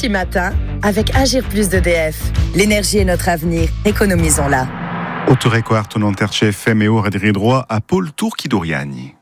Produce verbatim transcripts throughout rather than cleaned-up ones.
aussi matin avec Agir Plus d'E D F. L'énergie est notre avenir, économisons-la. otto e quarto non terce F M e ora di ridroit a Paul Turchi-Doriani.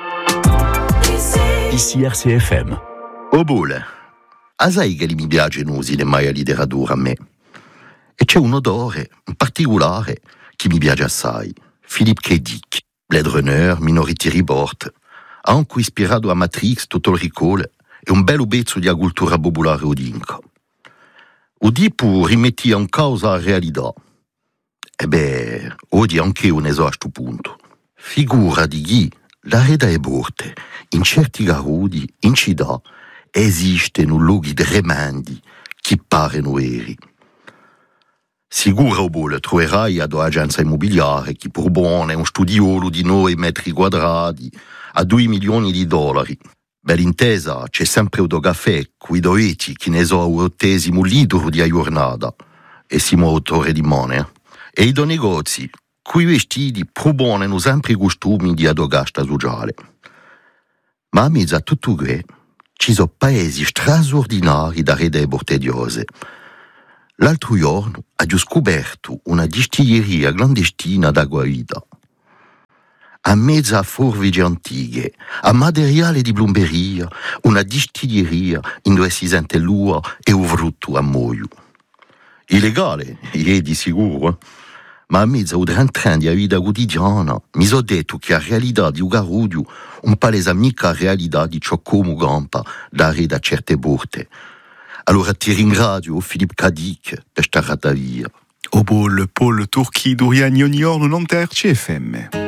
Ici R C F M. O Bole, a sai che mi piacciono le mai letteratura a me? E c'è un odore in particolare che mi piace assai. Philippe K. Dick, Blade Runner, Minority Report, ha anche ispirato a Matrix, Total Recall e un bello pezzo di cultura popolare odinca. Udì per rimettere in causa la realtà. E beh, oggi anche io ne so a questo punto. Figura di chi la reda è morte, in certi garudi, in città, esistono luoghi tremendi che paiono veri. Sicuro Bole troverai ad un'agenzia immobiliare che propone un studiolo di nove metri quadrati a due milioni di dollari. Bell'intesa, c'è sempre un caffè, qui doveti che ne so ottesimo litro di giornata e siamo autore di money. E i do negozi, quei vestiti propongono sempre i costumi di adogasta sociale. Ma a mezzo a tutto questo, ci sono paesi straordinari da rete portediose. L'altro giorno ho scoperto una distilleria clandestina da guarita. A mezzo a forbici antiche, a materiale di plomberia, una distilleria in cui si sente l'ua e un frutto a moio. Illegale, è di sicuro, ma a mezzo a un di vita quotidiana mi sono detto che la realtà di un garudio un palesa mica la realtà di ciò come campa da re da certe porte. Allora ti ringrazio, Philippe K. Dick, per stare via. O Bole, Paul Turchi-Doriani ogni giorno non terce F M.